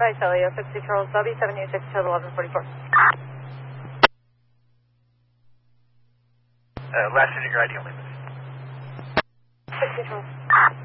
Bye, Shelly. 60 Charles W, 786 to 1144. Last in your ID only. 60 Charles.